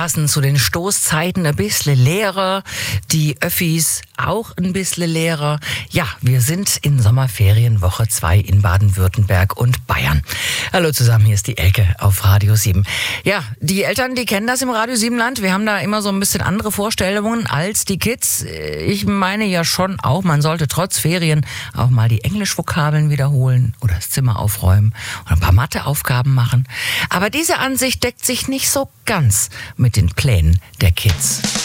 Straßen zu den Stoßzeiten ein bisschen leerer, die Öffis auch ein bisschen leerer. Ja, wir sind in Sommerferien Woche 2 in Baden-Württemberg und Bayern. Hallo zusammen, hier ist die Elke auf Radio 7. Ja, die Eltern, die kennen das im Radio 7 Land. Wir haben da immer so ein bisschen andere Vorstellungen als die Kids. Ich meine ja schon auch, man sollte trotz Ferien auch mal die Englischvokabeln wiederholen oder das Zimmer aufräumen oder ein paar Matheaufgaben machen. Aber diese Ansicht deckt sich nicht so ganz mit den Plänen der Kids.